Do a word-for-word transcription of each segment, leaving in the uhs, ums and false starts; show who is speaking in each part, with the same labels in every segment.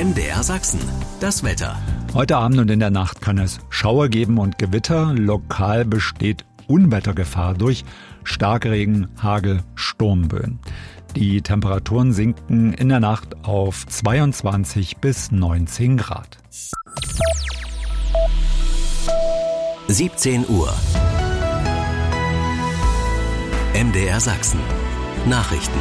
Speaker 1: M D R Sachsen, das Wetter.
Speaker 2: Heute Abend und in der Nacht kann es Schauer geben und Gewitter. Lokal besteht Unwettergefahr durch Starkregen, Hagel, Sturmböen. Die Temperaturen sinken in der Nacht auf zweiundzwanzig bis neunzehn Grad.
Speaker 1: siebzehn Uhr. M D R Sachsen. Nachrichten.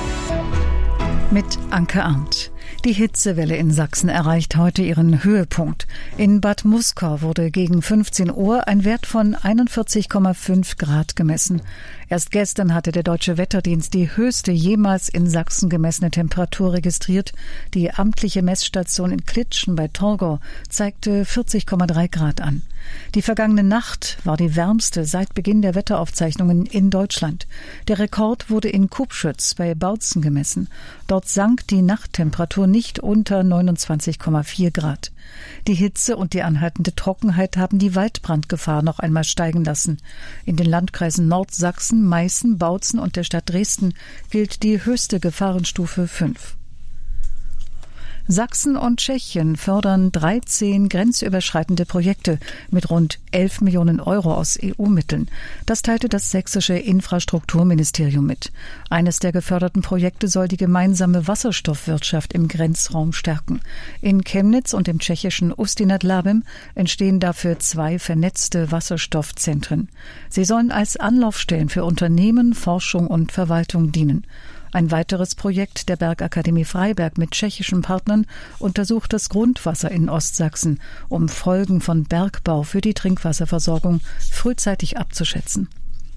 Speaker 3: Mit Anke Arndt. Die Hitzewelle in Sachsen erreicht heute ihren Höhepunkt. In Bad Muskau wurde gegen fünfzehn Uhr ein Wert von einundvierzig Komma fünf Grad gemessen. Erst gestern hatte der Deutsche Wetterdienst die höchste jemals in Sachsen gemessene Temperatur registriert. Die amtliche Messstation in Klitschen bei Torgau zeigte vierzig Komma drei Grad an. Die vergangene Nacht war die wärmste seit Beginn der Wetteraufzeichnungen in Deutschland. Der Rekord wurde in Kubschütz bei Bautzen gemessen. Dort sank die Nachttemperatur nicht unter neunundzwanzig Komma vier Grad. Die Hitze und die anhaltende Trockenheit haben die Waldbrandgefahr noch einmal steigen lassen. In den Landkreisen Nordsachsen, Meißen, Bautzen und der Stadt Dresden gilt die höchste Gefahrenstufe fünf. Sachsen und Tschechien fördern dreizehn grenzüberschreitende Projekte mit rund elf Millionen Euro aus E U-Mitteln. Das teilte das sächsische Infrastrukturministerium mit. Eines der geförderten Projekte soll die gemeinsame Wasserstoffwirtschaft im Grenzraum stärken. In Chemnitz und im tschechischen Ústí nad Labem entstehen dafür zwei vernetzte Wasserstoffzentren. Sie sollen als Anlaufstellen für Unternehmen, Forschung und Verwaltung dienen. Ein weiteres Projekt der Bergakademie Freiberg mit tschechischen Partnern untersucht das Grundwasser in Ostsachsen, um Folgen von Bergbau für die Trinkwasserversorgung frühzeitig abzuschätzen.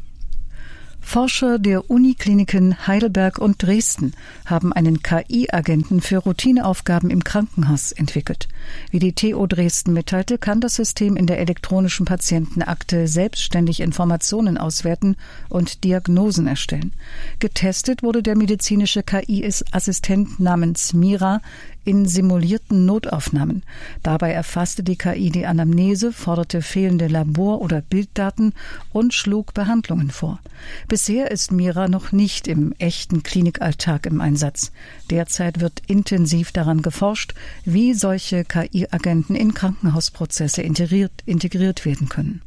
Speaker 3: Forscher der Unikliniken Heidelberg und Dresden haben einen K I-Agenten für Routineaufgaben im Krankenhaus entwickelt. Wie die T U Dresden mitteilte, kann das System in der elektronischen Patientenakte selbstständig Informationen auswerten und Diagnosen erstellen. Getestet wurde der medizinische K I-Assistent namens Mira in simulierten Notaufnahmen. Dabei erfasste die K I die Anamnese, forderte fehlende Labor- oder Bilddaten und schlug Behandlungen vor. Bisher ist Mira noch nicht im echten Klinikalltag im Einsatz. Derzeit wird intensiv daran geforscht, wie solche K I-Agenten in Krankenhausprozesse integriert, integriert werden können.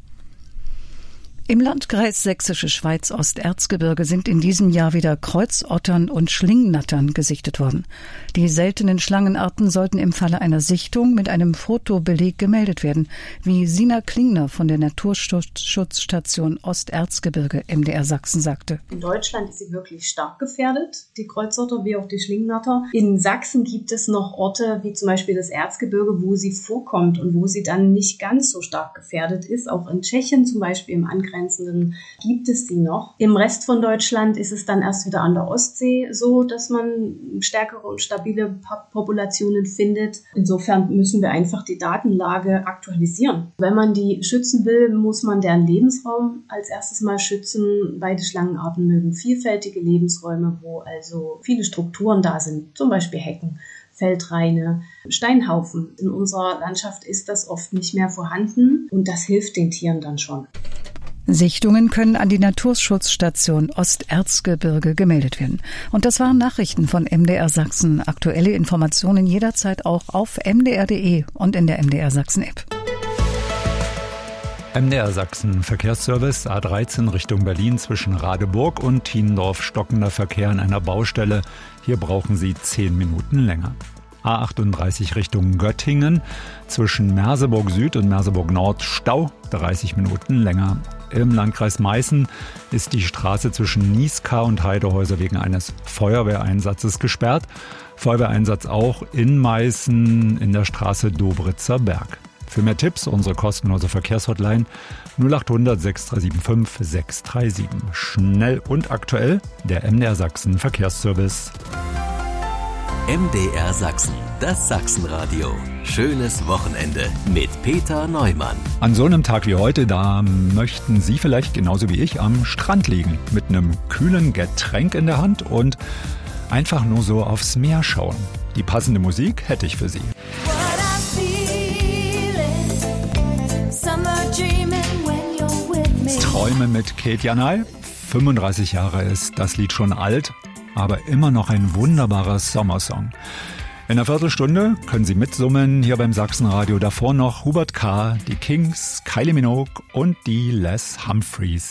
Speaker 3: Im Landkreis Sächsische Schweiz Osterzgebirge sind in diesem Jahr wieder Kreuzottern und Schlingnattern gesichtet worden. Die seltenen Schlangenarten sollten im Falle einer Sichtung mit einem Fotobeleg gemeldet werden, wie Sina Klingner von der Naturschutzstation Osterzgebirge M D R Sachsen sagte.
Speaker 4: In Deutschland ist sie wirklich stark gefährdet, die Kreuzotter wie auch die Schlingnatter. In Sachsen gibt es noch Orte wie zum Beispiel das Erzgebirge, wo sie vorkommt und wo sie dann nicht ganz so stark gefährdet ist. Auch in Tschechien zum Beispiel im Angrenzenden gibt es sie noch. Im Rest von Deutschland ist es dann erst wieder an der Ostsee so, dass man stärkere und stabile Populationen findet. Insofern müssen wir einfach die Datenlage aktualisieren. Wenn man die schützen will, muss man deren Lebensraum als erstes mal schützen. Beide Schlangenarten mögen vielfältige Lebensräume, wo also viele Strukturen da sind, zum Beispiel Hecken, Feldraine, Steinhaufen. In unserer Landschaft ist das oft nicht mehr vorhanden und das hilft den Tieren dann schon.
Speaker 3: Sichtungen können an die Naturschutzstation Osterzgebirge gemeldet werden. Und das waren Nachrichten von M D R Sachsen. Aktuelle Informationen jederzeit auch auf m d r punkt d e und in der M D R Sachsen App.
Speaker 2: M D R Sachsen Verkehrsservice A dreizehn Richtung Berlin zwischen Radeburg und Thiendorf stockender Verkehr an einer Baustelle. Hier brauchen Sie zehn Minuten länger. A achtunddreißig Richtung Göttingen zwischen Merseburg Süd und Merseburg Nord Stau, dreißig Minuten länger. Im Landkreis Meißen ist die Straße zwischen Nieskar und Heidehäuser wegen eines Feuerwehreinsatzes gesperrt. Feuerwehreinsatz auch in Meißen in der Straße Dobritzer Berg. Für mehr Tipps unsere kostenlose Verkehrshotline null acht hundert sechs drei sieben fünf sechs drei sieben. Schnell und aktuell der M D R Sachsen Verkehrsservice.
Speaker 1: M D R Sachsen, das Sachsenradio. Schönes Wochenende mit Peter Neumann.
Speaker 2: An so einem Tag wie heute, da möchten Sie vielleicht genauso wie ich am Strand liegen, mit einem kühlen Getränk in der Hand und einfach nur so aufs Meer schauen. Die passende Musik hätte ich für Sie. Träume mit Kate Janay. fünfunddreißig Jahre ist das Lied schon alt, aber immer noch ein wunderbarer Sommersong. In einer Viertelstunde können Sie mitsummen hier beim Sachsenradio. Davor noch Hubert K., die Kings, Kylie Minogue und die Les Humphreys.